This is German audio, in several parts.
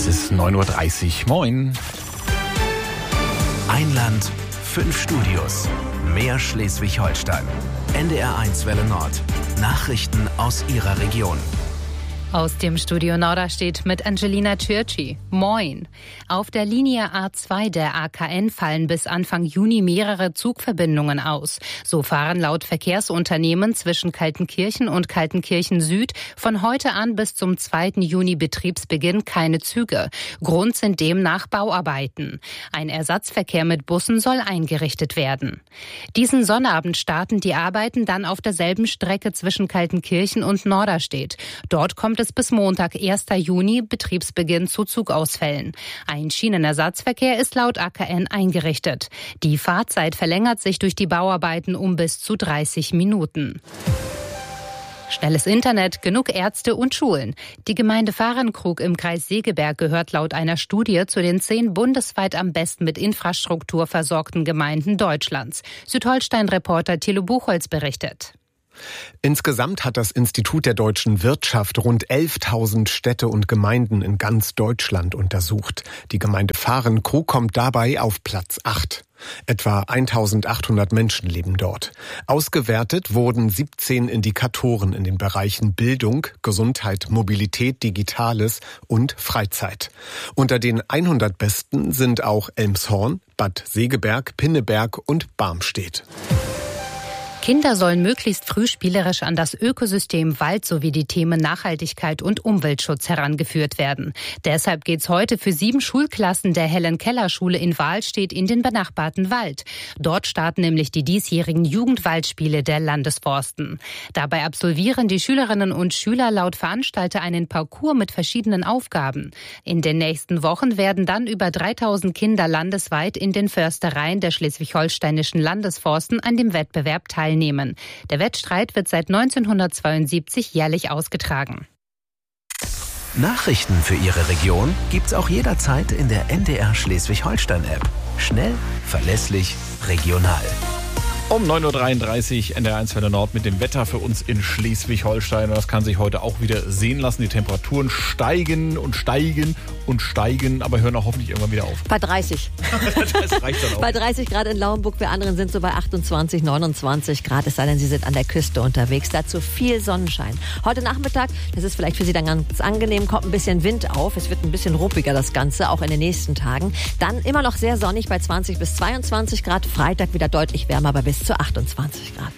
ist 9.30 Uhr. Moin. Ein Land, 5 Studios. Mehr Schleswig-Holstein. NDR1 Welle Nord. Nachrichten aus Ihrer Region. Aus dem Studio Norderstedt mit Angelina Tschirci. Moin. Auf der Linie A2 der AKN fallen bis Anfang Juni mehrere Zugverbindungen aus. So fahren laut Verkehrsunternehmen zwischen Kaltenkirchen und Kaltenkirchen Süd von heute an bis zum 2. Juni Betriebsbeginn keine Züge. Grund sind demnach Bauarbeiten. Ein Ersatzverkehr mit Bussen soll eingerichtet werden. Diesen Sonnabend starten die Arbeiten dann auf derselben Strecke zwischen Kaltenkirchen und Norderstedt. Dort kommt es bis Montag, 1. Juni, Betriebsbeginn zu Zugausfällen. Ein Schienenersatzverkehr ist laut AKN eingerichtet. Die Fahrzeit verlängert sich durch die Bauarbeiten um bis zu 30 Minuten. Schnelles Internet, genug Ärzte und Schulen. Die Gemeinde Fahrenkrug im Kreis Segeberg gehört laut einer Studie zu den 10 bundesweit am besten mit Infrastruktur versorgten Gemeinden Deutschlands. Südholstein-Reporter Thilo Buchholz berichtet. Insgesamt hat das Institut der deutschen Wirtschaft rund 11.000 Städte und Gemeinden in ganz Deutschland untersucht. Die Gemeinde Fahrenkrug kommt dabei auf Platz 8. Etwa 1.800 Menschen leben dort. Ausgewertet wurden 17 Indikatoren in den Bereichen Bildung, Gesundheit, Mobilität, Digitales und Freizeit. Unter den 100 Besten sind auch Elmshorn, Bad Segeberg, Pinneberg und Barmstedt. Kinder sollen möglichst früh spielerisch an das Ökosystem Wald sowie die Themen Nachhaltigkeit und Umweltschutz herangeführt werden. Deshalb geht's heute für 7 Schulklassen der Helen-Keller-Schule in Wahlstedt in den benachbarten Wald. Dort starten nämlich die diesjährigen Jugendwaldspiele der Landesforsten. Dabei absolvieren die Schülerinnen und Schüler laut Veranstalter einen Parcours mit verschiedenen Aufgaben. In den nächsten Wochen werden dann über 3.000 Kinder landesweit in den Förstereien der schleswig-holsteinischen Landesforsten an dem Wettbewerb teilnehmen. Der Wettstreit wird seit 1972 jährlich ausgetragen. Nachrichten für Ihre Region gibt's auch jederzeit in der NDR Schleswig-Holstein-App. Schnell, verlässlich, regional. Um 9.33 Uhr NDR1 Welle Nord mit dem Wetter für uns in Schleswig-Holstein. Und das kann sich heute auch wieder sehen lassen. Die Temperaturen steigen und steigen und steigen, aber hören auch hoffentlich irgendwann wieder auf. Bei 30. Das reicht dann auch. Bei 30 Grad in Lauenburg. Wir anderen sind so bei 28, 29 Grad. Es sei denn, Sie sind an der Küste unterwegs. Dazu viel Sonnenschein. Heute Nachmittag, das ist vielleicht für Sie dann ganz angenehm, kommt ein bisschen Wind auf. Es wird ein bisschen ruppiger das Ganze, auch in den nächsten Tagen. Dann immer noch sehr sonnig bei 20 bis 22 Grad. Freitag wieder deutlich wärmer, aber bis zu 28 Grad.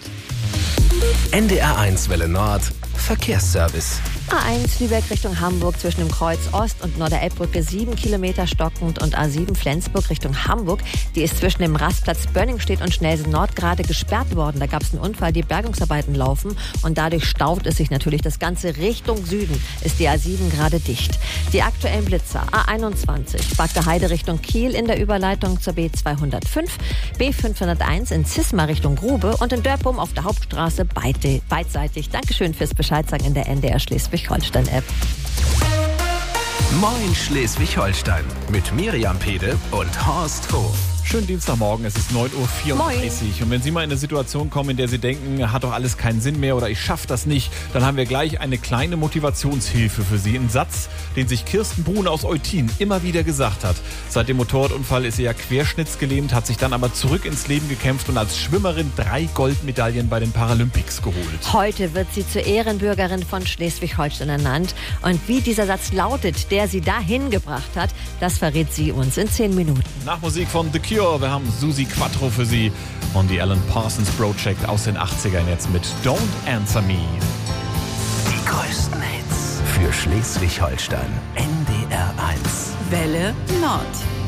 NDR1 Welle Nord. Verkehrsservice. A1 Lübeck Richtung Hamburg zwischen dem Kreuz Ost und Norderelbbrücke 7 Kilometer stockend und A7 Flensburg Richtung Hamburg. Die ist zwischen dem Rastplatz Bönningstedt und Schnellsen Nord gerade gesperrt worden. Da gab es einen Unfall, die Bergungsarbeiten laufen und dadurch staut es sich natürlich. Das Ganze Richtung Süden ist die A7 gerade dicht. Die aktuellen Blitzer A21 Bagde Heide Richtung Kiel in der Überleitung zur B205, B501 in Zisma Richtung Grube und in Dörpum auf der Hauptstraße beidseitig. Dankeschön fürs Bescheidsagen in der NDR Schleswig-Holstein-App. Moin Schleswig-Holstein mit Miriam Pede und Horst Hof. Schönen Dienstagmorgen, es ist 9.34 Uhr. Moin. Und wenn Sie mal in eine Situation kommen, in der Sie denken, hat doch alles keinen Sinn mehr oder ich schaffe das nicht, dann haben wir gleich eine kleine Motivationshilfe für Sie. Ein Satz, den sich Kirsten Brun aus Eutin immer wieder gesagt hat. Seit dem Motorradunfall ist sie ja querschnittsgelähmt, hat sich dann aber zurück ins Leben gekämpft und als Schwimmerin 3 Goldmedaillen bei den Paralympics geholt. Heute wird sie zur Ehrenbürgerin von Schleswig-Holstein ernannt. Und wie dieser Satz lautet, der sie dahin gebracht hat, das verrät sie uns in 10 Minuten. Nach Musik von The Cure, wir haben Susi Quattro für Sie und die Alan Parsons Project aus den 80ern jetzt mit Don't Answer Me. Die größten Hits für Schleswig-Holstein. NDR1. Welle Nord.